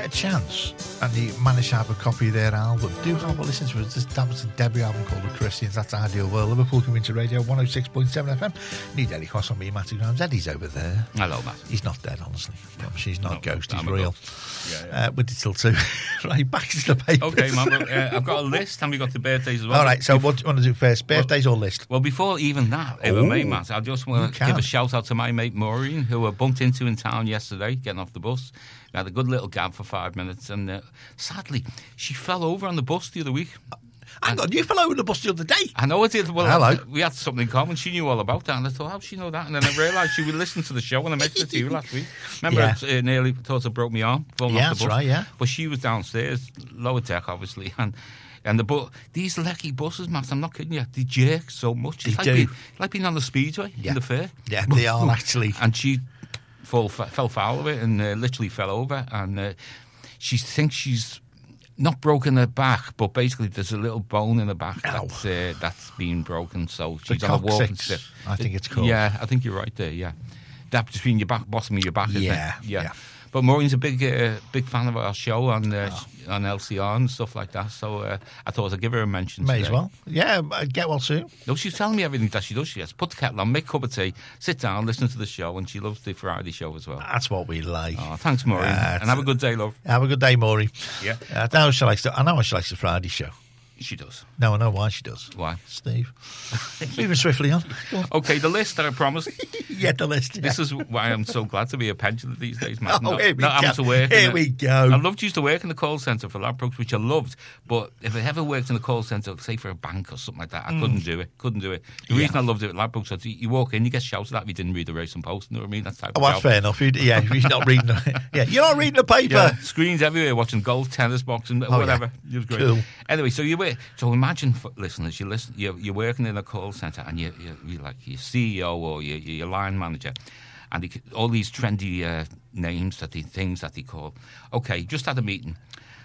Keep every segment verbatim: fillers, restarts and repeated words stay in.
get a chance and you manage to have a copy of their album, do have a listen to it. That was a debut album called The Christians. That's Ideal World. Liverpool Community Radio one oh six point seven F M. Need Eddie Cross on me, Matty Grimes. Eddie's over there. Hello, Matt. He's not dead, honestly. She's not no, a ghost. I'm He's a real. ghost. Yeah, yeah. Uh, we did till two. Right, back to the papers. Okay, man. Well, uh, I've got a list and we've got the birthdays as well. All right, so what do you want to do first? Birthdays well, or list? Well, before even that, if I may, Matt, I just want to give a shout out to my mate Maureen, who I bumped into in town yesterday, getting off the bus. We had a good little gab for five minutes, and uh, sadly, she fell over on the bus the other week. Hang on, you fell over the bus the other day? I know I did. Well, Hello. We had something in common. She knew all about that, and I thought, how does she know that? And then I realised she would listen to the show, and I mentioned it to you last week. Remember, yeah. I uh, nearly thought I broke my arm falling yeah, off the bus. That's right, yeah. But she was downstairs, lower deck, obviously, and and the bu- these lecky buses, Matt, I'm not kidding you, they jerk so much. They it's like do. Being, like being on the speedway yeah. in the fair. Yeah, they are actually. And she fall, fell foul of it and uh, literally fell over, and uh, she thinks she's not broken her back, but basically there's a little bone in her back that's, uh, that's been broken, so she's the on a walking coccyx, stick. I think it's called. Yeah, I think you're right there, yeah. That between your back, bottom of your back, isn't yeah, it? Yeah. yeah. But Maureen's a big uh, big fan of our show on uh, oh. on L C R and stuff like that, so uh, I thought I'd give her a mention May today. as well. Yeah, get well soon. No, she's telling me everything that she does. She has put the kettle on, make a cup of tea, sit down, listen to the show, and she loves the Friday show as well. That's what we like. Oh, thanks, Maureen. Uh, and have a good day, love. Have a good day, Maureen. Yeah. Uh, I know she likes the, I know she likes the Friday show. She does. No, I know why she does. Why? Steve. Moving swiftly on. on. Okay, the list that I promised. yeah, the list. Yeah. This is why I'm so glad to be a pensioner these days, man. Oh, not, here we not go. having to work. Here in we a, go. I loved used to work in the call centre for Ladbrokes, which I loved. But if I ever worked in the call centre, say for a bank or something like that, I mm. couldn't do it. Couldn't do it. The yeah. reason I loved it at Ladbrokes was you walk in, you get shouted at if you didn't read the Racing Post. You know what I mean? That's type oh, of that's job. fair enough. You'd, yeah, you're not reading. The, yeah, you're not reading the paper. Yeah, screens everywhere, watching golf, tennis, boxing, oh, whatever. Yeah. It was great. Cool. Anyway, so you were so imagine, for listeners, you listen, you're, you're working in a call centre, and you you you're like your C E O or your, your line manager, and they, all these trendy uh, names that they things that they call. Okay, just had a meeting,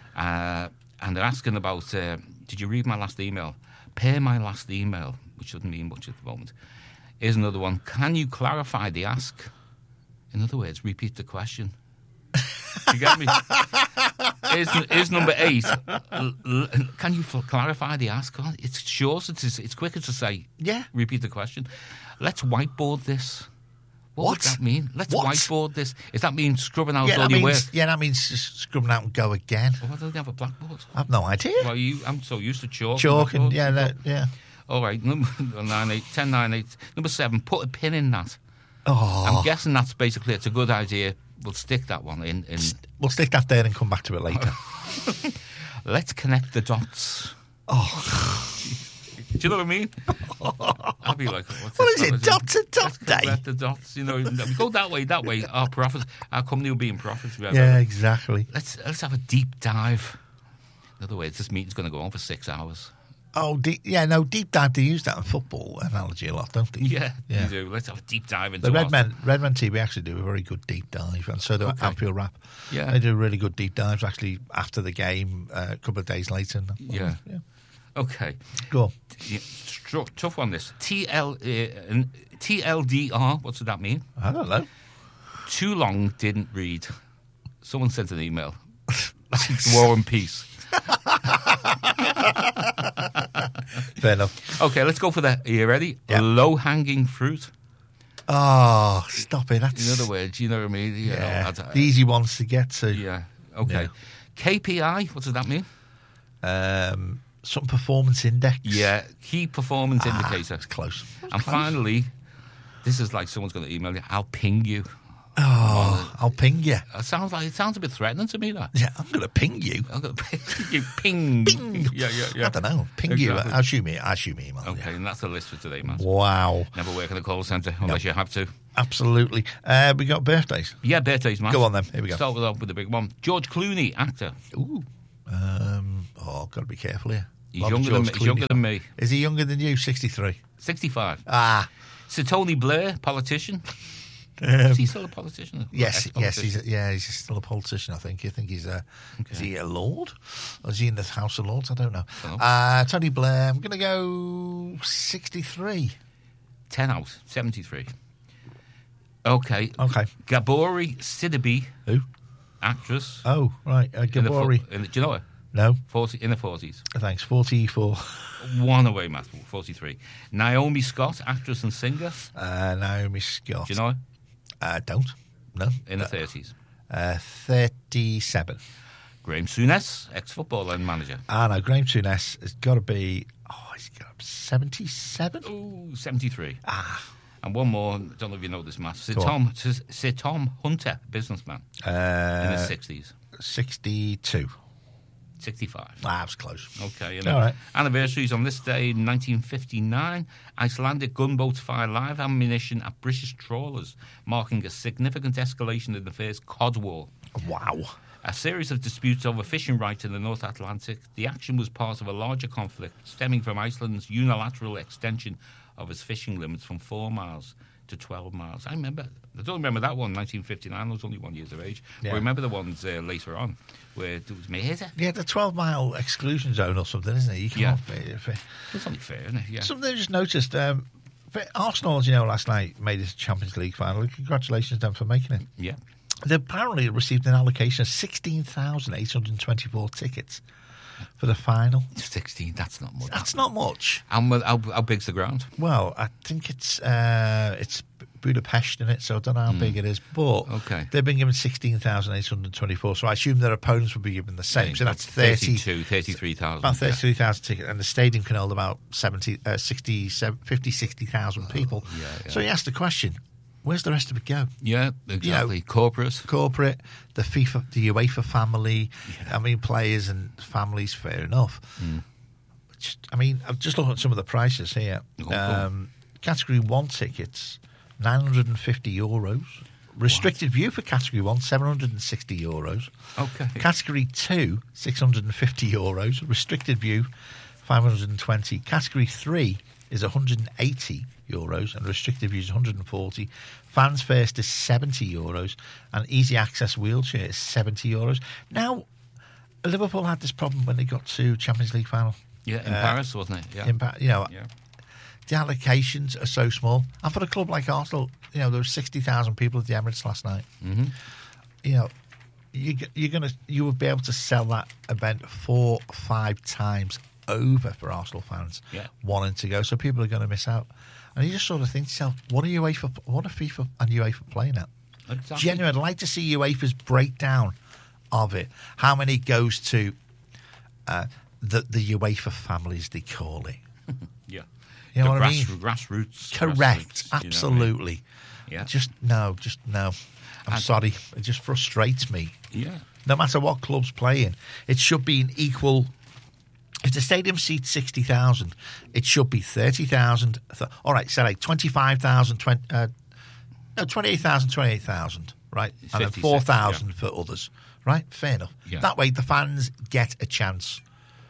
uh, and they're asking about. Uh, did you read my last email? Per my last email, which doesn't mean much at the moment. Here's another one. Can you clarify the ask? In other words, repeat the question. You get me? Here's, here's number eight. L- l- can you f- clarify the ask? It's short. It's, it's quicker to say, yeah. repeat the question. Let's whiteboard this. What, what? does that mean? Let's what? whiteboard this. Does that mean scrubbing out yeah, all that your means, work? Yeah, that means just scrubbing out and go again. Well, why don't they have a blackboard? I've no idea. Well, you, I'm so used to chalk. Chalk and, and yeah, that, yeah. All right, number nine, eight, ten, nine, eight. Number seven, put a pin in that. Oh. I'm guessing that's basically, it's a good idea. We'll stick that one in. in. We'll stick that there and come back to it later. Let's connect the dots. Oh. Do you know what I mean? I'll be like, what's what is it? Dot to dot Let's day? connect the dots. You know, we go that way, that way. Our profits, our company will be in profits. Yeah, exactly. Let's let's have a deep dive. In other words, this meeting's going to go on for six hours. Oh, deep, yeah, no, deep dive. They use that in football analogy a lot, don't they? Yeah, yeah. they do. Let's have a deep dive into the Redmen. Redmen T V actually do a very good deep dive, and so do okay. Anfield Rap. Yeah, they do really good deep dives actually after the game, uh, a couple of days later. Yeah. yeah. Okay. Go on. Yeah, str- tough one. This T L uh, T L D R. What does that mean? I don't know. Too long didn't read. Someone sent an email. War and Peace. Fair enough. Okay, let's go for the. Are you ready? Yeah. Low hanging fruit. Oh, stop it! That's in other words, you know what I mean. You yeah, know, the easy ones to get to. Yeah. Okay. Yeah. K P I. What does that mean? Um, some performance index. Yeah, key performance ah, indicator. That's close. That's and close. finally, this is like someone's going to email you. I'll ping you. Oh, I'll ping you. It sounds like it sounds a bit threatening to me. That. Yeah, I'm going to ping you. I'm going to ping you. Ping. Ping. Yeah, yeah, yeah. I don't know. Ping exactly. you. I'll shoot me. I'll shoot me email. Okay, yeah. and that's the list for today, man. Wow. Never work in a call centre unless no. you have to. Absolutely. Uh, we got birthdays. Yeah, birthdays, man. Go on then. Here we go. Start with, off with the big one. George Clooney, actor. Ooh. Um, oh, got to be careful here. He's younger, than, he's younger than me. Is he younger than you? sixty-three. sixty-five. Ah. So Tony Blair, politician. Um, is he still a politician? Yes, yes, he's a, yeah, he's still a politician. I think. I think he's a. Okay. Is he a lord? Or is he in the House of Lords? I don't know. I don't know. Uh, Tony Blair. I'm going to go sixty-three. Ten out. Seventy-three. Okay. Okay. Gabori Sidibe. Who? actress. Oh, right. Uh, in the fo- Gabori. in the- do you know her? No. forty, in the forties. Thanks. forty-four. One away, Matt. forty-three. Naomi Scott, actress and singer. Uh, Naomi Scott. Do you know her? Uh, don't. No. In the thirties. Uh, thirty-seven. Graham Souness, ex-footballer and manager. Ah, no. Graham Souness has got to be, oh, he's got seventy-seven? Ooh, seventy-three. Ah. And one more, I don't know if you know this, Matt. Sir Go Tom, Sir, Sir Tom Hunter, businessman. Uh, in the sixties. sixty-two. sixty-five. Ah, that was close. Okay. You All know, right. Anniversaries on this day in nineteen fifty-nine. Icelandic gunboats fire live ammunition at British trawlers, marking a significant escalation in the First Cod War. Wow. A series of disputes over fishing rights in the North Atlantic. The action was part of a larger conflict stemming from Iceland's unilateral extension of its fishing limits from four miles to twelve miles. I remember, I don't remember that one, nineteen fifty-nine. I was only one years of age. Yeah. I remember the ones uh, later on where it was murder. Yeah, the twelve-mile exclusion zone or something, isn't it? You can't. Yeah. If it, It's only fair, isn't it? Yeah. something I just noticed. Um, but Arsenal, as you know, last night made it to Champions League final. Congratulations to them for making it. Yeah. They apparently received an allocation of sixteen thousand eight hundred twenty-four tickets for the final. sixteen, that's not much. That's not much. How, mu- how, how big's the ground? Well, I think it's uh, it's Budapest in it, so I don't know how big it is. But Okay. they've been given sixteen thousand eight hundred twenty-four, so I assume their opponents will be given the same. So that's thirty, thirty-two, thirty-three thousand. about thirty-three thousand tickets, and the stadium can hold about seventy, uh, sixty, fifty, sixty thousand people. yeah, yeah. So he asked the question, where's the rest of it go? Yeah, exactly. You know, Corporate. Corporate, the FIFA, the UEFA family. I mean, players and families, fair enough. Mm. Just, I mean, I've just looked at some of the prices here. Oh, cool. Um, category one tickets, nine hundred fifty euros. Restricted view for category one, seven hundred sixty euros. Okay. Category two, six hundred fifty euros. Restricted view, five hundred twenty. Category three is one hundred eighty euros, and restricted view is one hundred forty. Fans first is seventy euros, and easy access wheelchair is seventy euros. Now, Liverpool had this problem when they got to Champions League final. Yeah, in Uh, Paris, wasn't it? Yeah. Impact, you know, yeah. the allocations are so small. And for a club like Arsenal, you know, there were sixty thousand people at the Emirates last night. Mm-hmm. You know, you, you're gonna you will be able to sell that event four, five times over for Arsenal fans Yeah. wanting to go. So people are going to miss out. And you just sort of think to yourself, what are UEFA, what are FIFA and UEFA playing at? Exactly. Genuinely, I'd like to see UEFA's breakdown of it. How many goes to uh, the the UEFA families, they call it. Yeah. You know The what I grass, mean? Grassroots. Correct, grassroots, you know what I mean? absolutely. Yeah. Just no, just no. I'm And- sorry, it just frustrates me. Yeah. No matter what club's playing, it should be an equal. If the stadium seats sixty thousand, it should be thirty thousand. Th- all right, say like twenty-five thousand, twenty, uh, no, twenty-eight thousand, twenty-eight thousand, right? It's And then fifty, four thousand for others, right? Fair enough. Yeah. That way the fans get a chance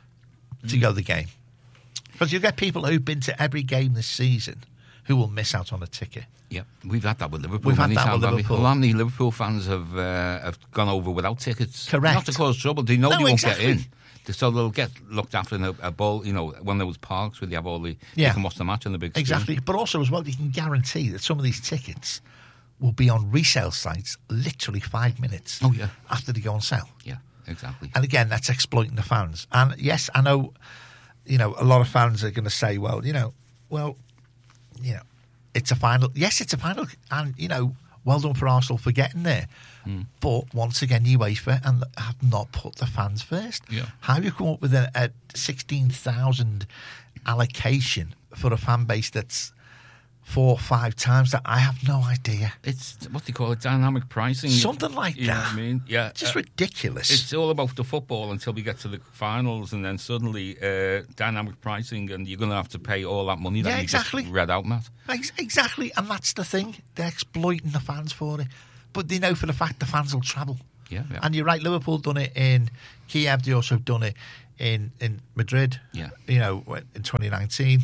to Mm. go the game. Because you get people who've been to every game this season who will miss out on a ticket. Yeah, we've had that with Liverpool. We've had many that times, with haven't we? Liverpool. How many Liverpool fans have uh, have gone over without tickets? Correct. Not to cause trouble. They know No, they won't exactly. get in. So they'll get looked after in a, a bowl, you know, when there was parks where they have all the... Yeah. You can watch the match on the big screen. Exactly. But also, as well, you can guarantee that some of these tickets will be on resale sites literally five minutes Oh, yeah. after they go on sale. Yeah, exactly. And again, that's exploiting the fans. And yes, I know, you know, a lot of fans are going to say, well, you know, well, you know, it's a final. Yes, it's a final. And, you know, well done for Arsenal for getting there. Mm. But once again, UEFA and have not put the fans first. Yeah. How have you come up with a, a sixteen thousand allocation for a fan base that's four or five times that? I have no idea. It's, what do you call it, dynamic pricing? Something like you know that. what I mean? Yeah. Just uh, ridiculous. It's all about the football until we get to the finals, and then suddenly uh, dynamic pricing, and you're going to have to pay all that money that Yeah, you exactly. just read out, Matt. Ex- Exactly, and that's the thing. They're exploiting the fans for it. But they know for the fact the fans will travel. Yeah, yeah. And you're right, Liverpool done it in Kiev. They also done it in, in Madrid. Yeah. You know, in twenty nineteen.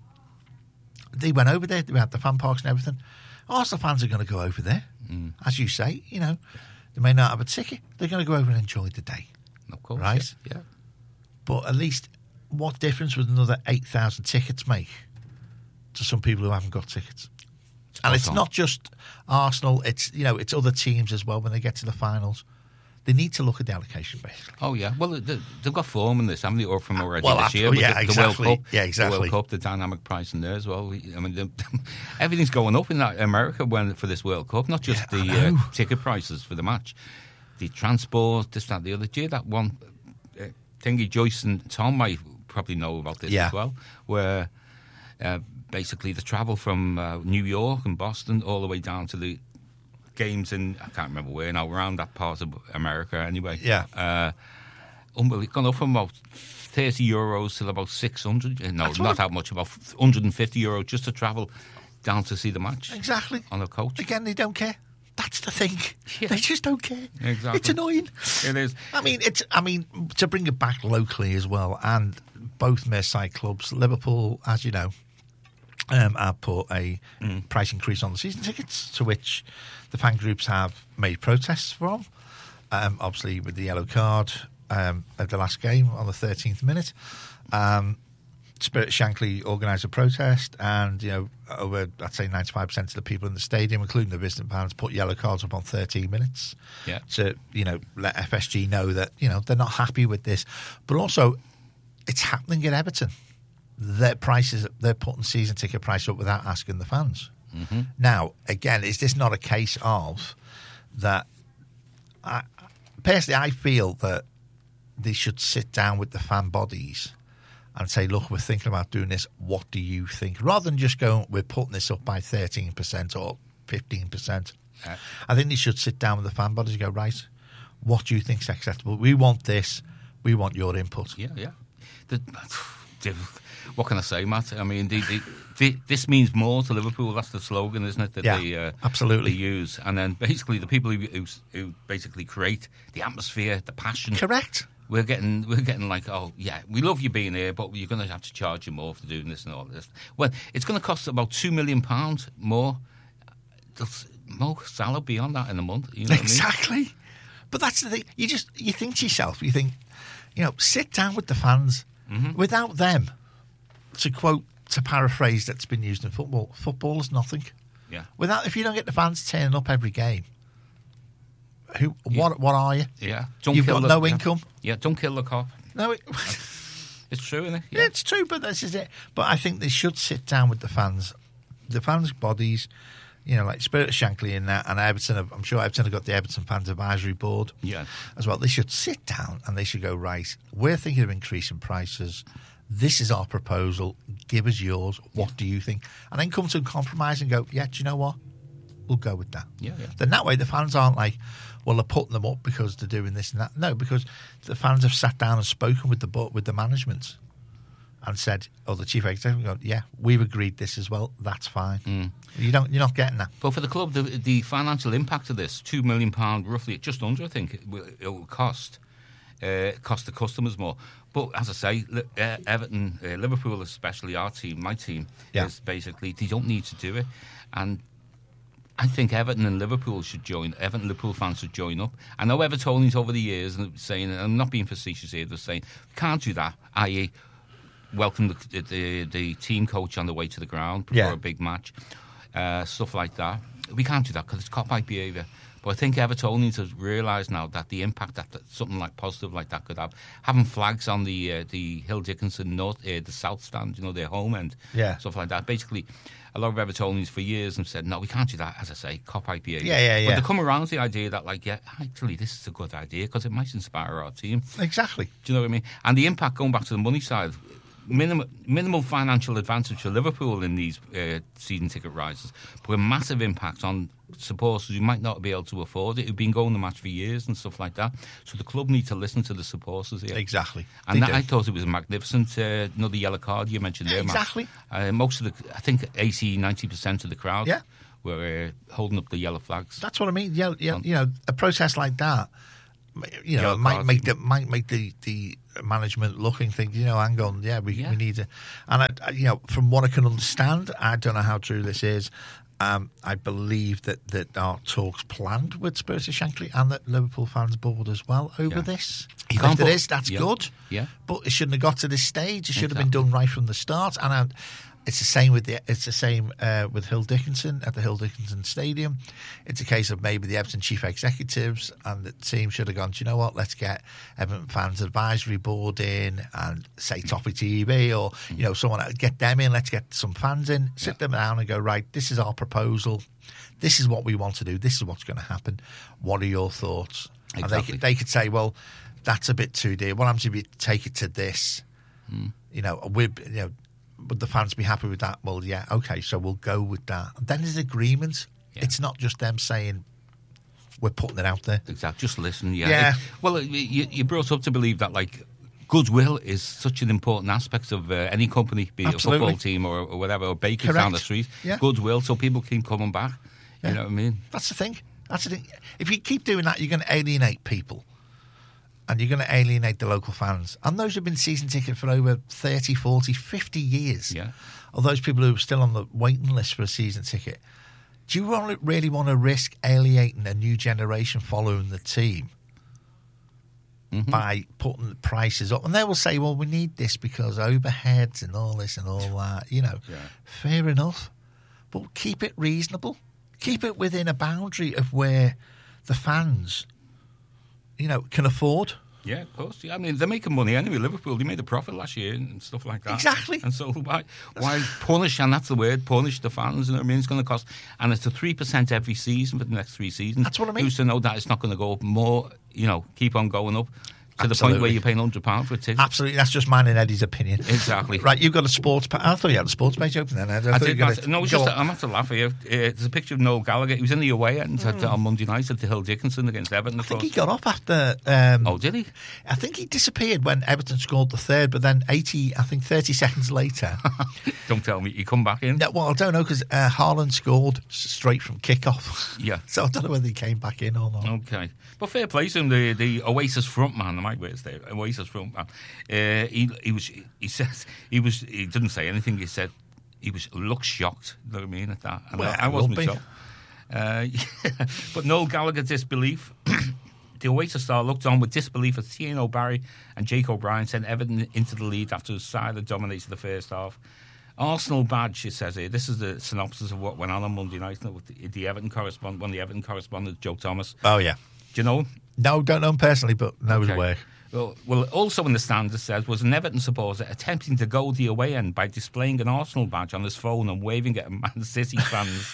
They went over there. They had the fan parks and everything. Arsenal fans are going to go over there. Mm. As you say, you know, they may not have a ticket. They're going to go over and enjoy the day. Of course. Right. Yeah. yeah. But at least, what difference would another eight thousand tickets make to some people who haven't got tickets? And it's on. not just Arsenal, it's, you know, it's other teams as well when they get to the finals. They need to look at the allocation, basically. Oh, yeah. Well, they, they've got form in this, haven't they? Or from already well, this year. Oh, yeah, the, exactly. The World Cup, yeah, exactly. The World Cup, the dynamic pricing there as well. I mean, the, everything's going up in that America when for this World Cup, not just yeah, the uh, ticket prices for the match. The transport, this, that, the other. Do you that one uh, thingy, Joyce and Tom might probably know about this yeah. as well, where uh, basically the travel from uh, New York and Boston all the way down to the games in, I can't remember where now, around that part of America anyway. Yeah. Uh, unbelievable. Gone up from about thirty euros to about six hundred. No, That's not that much, about one hundred fifty euros just to travel down to see the match. Exactly. On a coach. Again, they don't care. That's the thing. Yeah. They just don't care. Exactly. It's annoying. It is. I mean, it's. I mean, to bring it back locally as well, and both Merseyside clubs, Liverpool, as you know, um, have put a mm. price increase on the season tickets, to which the fan groups have made protests from. Um, obviously, with the yellow card um, at the last game on the thirteenth minute. Um, Spirit Shankly organised a protest, and you know, over I'd say ninety-five percent of the people in the stadium, including the visiting fans, put yellow cards up on thirteen minutes. Yeah. To you know, let F S G know that you know they're not happy with this, but also it's happening at Everton. Their prices, they're putting season ticket price up without asking the fans. Mm-hmm. Now, again, is this not a case of that? I, personally, I feel that they should sit down with the fan bodies and say, look, we're thinking about doing this. What do you think? Rather than just going, we're putting this up by thirteen percent or fifteen percent. Uh, I think they should sit down with the fan bodies and go, right, what do you think is acceptable? We want this. We want your input. Yeah, yeah. The, what can I say, Matt? I mean, the, the, the, this means more to Liverpool. That's the slogan, isn't it? That yeah, they uh, absolutely they use. And then basically the people who, who, who basically create the atmosphere, the passion. Correct. We're getting, we're getting like, oh yeah, we love you being here, but you're going to have to charge you more for doing this and all this. Well, it's going to cost about two million pounds more. Does Mo Salah beyond that in a month? You know exactly. What I mean? But that's the thing. You just you think to yourself, you think, you know, sit down with the fans. Mm-hmm. Without them, to quote, to paraphrase that's been used in football, football is nothing. Yeah. Without, if you don't get the fans turning up every game, who? Yeah. What? What are you? Yeah. Don't You've kill got the, no yeah. income. Yeah. Don't kill the cop. No. It, it's true, isn't it? Yeah. yeah, it's true. But this is it. But I think they should sit down with the fans, the fans' bodies. You know, like Spirit of Shankly in that, and Everton. Have, I'm sure Everton have got the Everton Fans Advisory Board, yeah, as well. They should sit down and they should go, right, we're thinking of increasing prices. This is our proposal. Give us yours. What do you think? And then come to a compromise and go, yeah, do you know what? We'll go with that. Yeah, yeah. Then that way the fans aren't like, well, they're putting them up because they're doing this and that. No, because the fans have sat down and spoken with the with the management and said, oh, the chief executive, go, yeah, we've agreed this as well. That's fine. Mm. You don't, you're not getting that. But for the club, the, the financial impact of this, two million pounds roughly, just under, I think, it will, it will cost uh, cost the customers more. But as I say, uh, Everton, uh, Liverpool especially, our team, my team, yeah. is basically, they don't need to do it. And I think Everton and Liverpool should join, Everton and Liverpool fans should join up. I know Evertonians over the years, and saying, and I'm not being facetious here, they're saying, we can't do that, that is, welcome the, the the team coach on the way to the ground before yeah. a big match, uh, stuff like that. We can't do that because it's cop-out behaviour. But I think Evertonians have realised now that the impact that, that something like positive like that could have, having flags on the uh, the Hill Dickinson North, uh, the South Stand, you know, their home end, yeah. stuff like that. Basically, a lot of Evertonians for years have said, no, we can't do that, as I say, cop-out behaviour. Yeah, yeah, yeah. But they come around to the idea that, like, yeah, actually, this is a good idea because it might inspire our team. Exactly. Do you know what I mean? And the impact, going back to the money side, Minimal, minimal financial advantage for Liverpool in these uh, season ticket rises, but a massive impact on supporters who might not be able to afford it, who've been going to the match for years and stuff like that. So the club need to listen to the supporters here. Exactly. And that, I thought it was a magnificent, uh, another yellow card you mentioned there, exactly. Matt. Uh, most of the, I think eighty, ninety percent of the crowd yeah. were uh, holding up the yellow flags. That's what I mean. Yeah, yeah, you know, a protest like that, you know, it might make the might make the, the management looking think, you know, hang on, yeah, we yeah. we need to. And I, you know, from what I can understand, I don't know how true this is. Um, I believe that that our talks planned with Spirit of Shankly and the Liverpool fans board as well over yeah. this. You if put, it is, that's yeah. good. Yeah, but it shouldn't have got to this stage. It should exactly. have been done right from the start. And I, It's the same with the it's the same uh, with Hill Dickinson at the Hill Dickinson Stadium. It's a case of maybe the Everton chief executives and the team should have gone, do you know what, let's get Everton Fans Advisory Board in and say Toffee T V or, you know, someone, get them in, let's get some fans in, sit yeah. them down and go, right, this is our proposal. This is what we want to do. This is what's going to happen. What are your thoughts? Exactly. And they could, they could say, well, that's a bit too dear. What happens if you take it to this? Mm. You know, we you know, would the fans be happy with that? Well, yeah, okay, so we'll go with that. And then there's agreement. Yeah. It's not just them saying, we're putting it out there. Exactly, just listen, yeah. yeah. It, well, you, you brought up to believe that, like, goodwill is such an important aspect of uh, any company, be it Absolutely. a football team or, or whatever, or bakers Correct. down the street. Yeah. Goodwill, so people keep coming back. Yeah. You know what I mean? That's the thing. That's the thing. If you keep doing that, you're going to alienate people. And you're going to alienate the local fans. And those have been season ticket for over thirty, forty, fifty years. Yeah. Or those people who are still on the waiting list for a season ticket. Do you really want to risk alienating a new generation following the team mm-hmm. by putting the prices up? And they will say, well, we need this because overheads and all this and all that. You know, yeah. fair enough. But keep it reasonable. Keep it within a boundary of where the fans, you know, can afford. Yeah, of course. Yeah, I mean, they're making money anyway. Liverpool, they made a profit last year and stuff like that. Exactly. And so why why punish, and that's the word, punish the fans, you know what I mean? It's going to cost, and it's a three percent every season for the next three seasons. That's what I mean. Who's to know that it's not going to go up more, you know, keep on going up? To Absolutely. the point where you're paying one hundred pounds for a ticket. Absolutely, that's just mine and Eddie's opinion. Exactly. Right, you've got a sports page. I thought you had a sports page open then. I, I, I did. To, no, it's just, I'm have to laugh here. Uh, there's a picture of Noel Gallagher. He was in the away end mm. on Monday night at the Hill Dickinson against Everton. I think he got off after... Um, oh, did he? I think he disappeared when Everton scored the third, but then eighty, I think thirty seconds later... Don't tell me. He come back in? No, well, I don't know, because uh, Haaland scored straight from kickoff. Yeah. So I don't know whether he came back in or not. Okay. But fair play to him, the, the Oasis frontman, the mic words there, Oasis frontman. Uh, he, he was, he said, he was, he didn't say anything, he said, he was, looked shocked, you know what I mean, at that. And well, I, I wasn't shocked. Uh, yeah. But Noel Gallagher disbelief. The Oasis star looked on with disbelief as Cian O'Barry and Jake O'Brien sent Everton into the lead after the side that dominated the first half. Arsenal badge, it says here. This is the synopsis of what went on on Monday night with the, the Everton correspondent, one of the Everton correspondents, Joe Thomas. Oh, yeah. Do you know him? No, don't know him personally, but know his work. Well, well, also in the stand, it says, was an Everton supporter attempting to go the away end by displaying an Arsenal badge on his phone and waving it at Man City fans.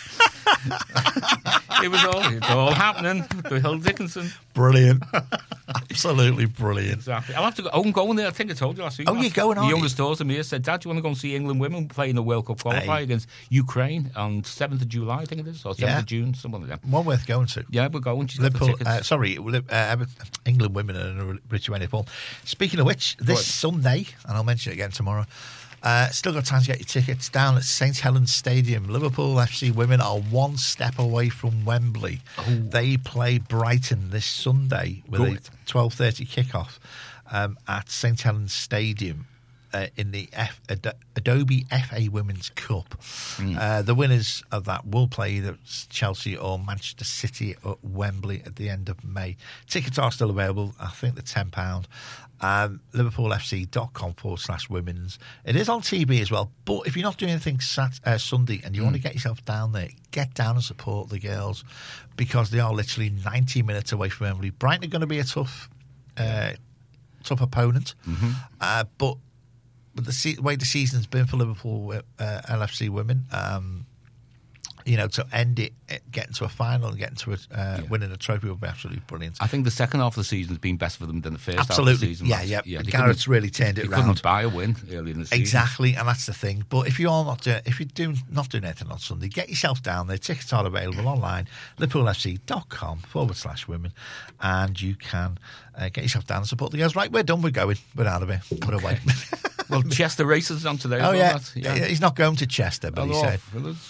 It was all, it's all happening with the Hill Dickinson. Brilliant. Absolutely brilliant. Exactly. I'll have to go. Oh, I'm going there. I think I told you last week. Oh, you're going on? The youngest daughter, Mia, said, Dad, do you want to go and see England women playing the World Cup qualifier hey. against Ukraine on seventh of July, I think it is, or seventh yeah. of June, something like that. One worth going to. Yeah, we're going. She's Liverpool, got the tickets. Uh, sorry, uh, England women and Richie Paul. Speaking of which, this Sunday, and I'll mention it again tomorrow, Uh, still got time to get your tickets down at St Helens Stadium. Liverpool F C women are one step away from Wembley. Oh. They play Brighton this Sunday with Good. a twelve thirty kickoff um, at St Helens Stadium uh, in the F- Ad- Adobe F A Women's Cup. Mm. Uh, the winners of that will play either Chelsea or Manchester City at Wembley at the end of May. Tickets are still available. I think they're ten pounds. Um, liverpoolfc.com forward slash women's. It is on T V as well, but if you're not doing anything sat, uh, Sunday and you mm. want to get yourself down there, get down and support the girls because they are literally ninety minutes away from Wembley. Brighton are going to be a tough uh, tough opponent, mm-hmm. uh, but with the se- way the season's been for Liverpool uh, L F C women, um, you know, to end it, getting to a final and getting to a, uh, yeah. winning a trophy would be absolutely brilliant. I think the second half of the season has been better for them than the first absolutely. half of the season. Yeah, yeah. yeah Garrett's really turned it around. They couldn't buy a win early in the season. Exactly, and that's the thing. But if you are not doing, if you're doing, not doing anything on Sunday, get yourself down there. Tickets are available online, liverpoolfc.com forward slash women, and you can uh, get yourself down and support the girls. Right, we're done. We're going. We're out of here. We're okay. away. Well, Chester races on today. Oh, yeah. yeah. He's not going to Chester, but he said.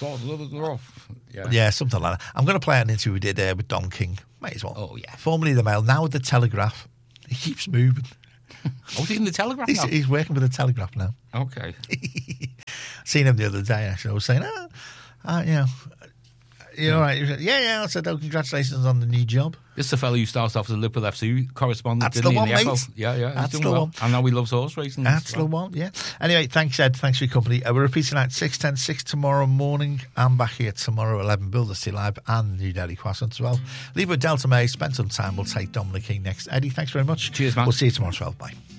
Yeah. yeah, something like that. I'm going to play an interview we did uh, with Don King. Might as well. Oh, yeah. Formerly the Mail, now with the Telegraph. He keeps moving. Oh, he's in the Telegraph he's, now? He's working with the Telegraph now. Okay. Seen him the other day, actually. I was saying, oh, uh, you know, you all right? He said, yeah, yeah. I said, oh, congratulations on the new job. This is the fellow who starts off as a Liverpool F C correspondent. That's didn't the he, in one, the mate. Echo? Yeah, yeah. He's That's doing the well. one. And now he loves horse racing. That's as well. the one, yeah. Anyway, thanks, Ed. Thanks for your company. Uh, we're repeating at six ten six tomorrow morning. I'm back here tomorrow at eleven. Build the City Live and New Delhi Croissant as well. Leave with Delta May. Spend some time. We'll take Dominic King next. Eddie, thanks very much. Cheers, man. We'll see you tomorrow as well. Bye.